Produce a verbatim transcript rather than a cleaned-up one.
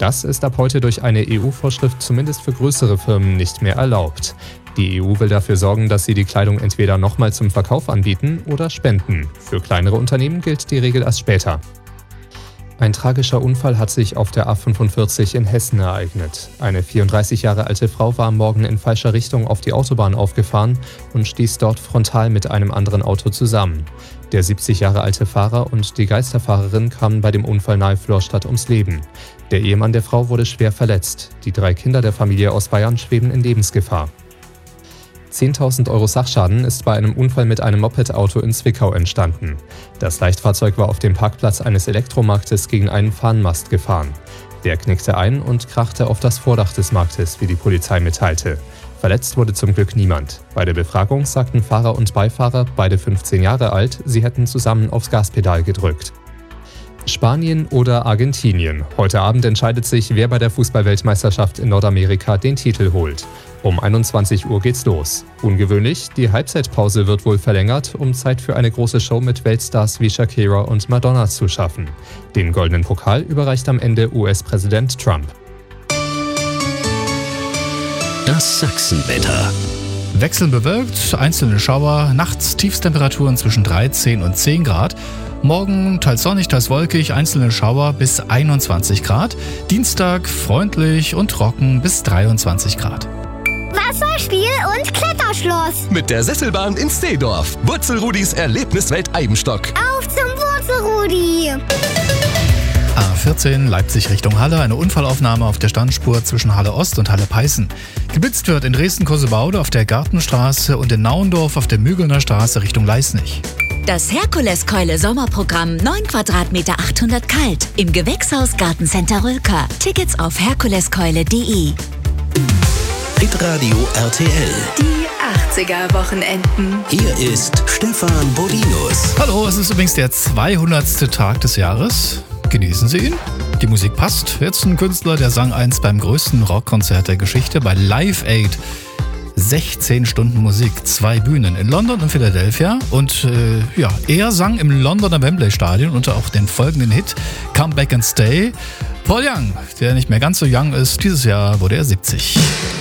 Das ist ab heute durch eine E U-Vorschrift zumindest für größere Firmen nicht mehr erlaubt. Die E U will dafür sorgen, dass sie die Kleidung entweder nochmal zum Verkauf anbieten oder spenden. Für kleinere Unternehmen gilt die Regel erst später. Ein tragischer Unfall hat sich auf der A fünfundvierzig in Hessen ereignet. Eine vierunddreißig Jahre alte Frau war am Morgen in falscher Richtung auf die Autobahn aufgefahren und stieß dort frontal mit einem anderen Auto zusammen. Der siebzig Jahre alte Fahrer und die Geisterfahrerin kamen bei dem Unfall nahe Florstadt ums Leben. Der Ehemann der Frau wurde schwer verletzt. Die drei Kinder der Familie aus Bayern schweben in Lebensgefahr. zehntausend Euro Sachschaden ist bei einem Unfall mit einem Mopedauto in Zwickau entstanden. Das Leichtfahrzeug war auf dem Parkplatz eines Elektromarktes gegen einen Fahnenmast gefahren. Der knickte ein und krachte auf das Vordach des Marktes, wie die Polizei mitteilte. Verletzt wurde zum Glück niemand. Bei der Befragung sagten Fahrer und Beifahrer, beide fünfzehn Jahre alt, sie hätten zusammen aufs Gaspedal gedrückt. Spanien oder Argentinien. Heute Abend entscheidet sich, wer bei der Fußballweltmeisterschaft in Nordamerika den Titel holt. Um einundzwanzig Uhr geht's los. Ungewöhnlich, die Halbzeitpause wird wohl verlängert, um Zeit für eine große Show mit Weltstars wie Shakira und Madonna zu schaffen. Den goldenen Pokal überreicht am Ende U S-Präsident Trump. Das Sachsenwetter. Wechselnd bewölkt, einzelne Schauer, nachts Tiefstemperaturen zwischen dreizehn und zehn Grad. Morgen teils sonnig, teils wolkig, einzelne Schauer bis einundzwanzig Grad. Dienstag freundlich und trocken bis dreiundzwanzig Grad. Wasserspiel und Kletterschloss. Mit der Sesselbahn in Steedorf. Wurzelrudis Erlebniswelt Eibenstock. Auf zum Wurzelrudi. A vierzehn Leipzig Richtung Halle, eine Unfallaufnahme auf der Standspur zwischen Halle Ost und Halle Peißen. Geblitzt wird in Dresden-Kosebaude auf der Gartenstraße und in Nauendorf auf der Mügelner Straße Richtung Leisnig. Das Herkuleskeule Sommerprogramm neun Quadratmeter achthundert kalt im Gewächshaus Gartencenter Rülker. Tickets auf herkuleskeule punkt de. Hitradio R T L. Die achtziger Wochenenden. Hier ist Stefan Bodinus. Hallo, es ist übrigens der zweihundertste Tag des Jahres. Genießen Sie ihn. Die Musik passt. Jetzt ein Künstler, der sang einst beim größten Rockkonzert der Geschichte bei Live Aid. sechzehn Stunden Musik, zwei Bühnen in London und Philadelphia. Und äh, ja, er sang im Londoner Wembley Stadion unter auch den folgenden Hit Come Back and Stay. Paul Young, der nicht mehr ganz so young ist, dieses Jahr wurde er siebzig.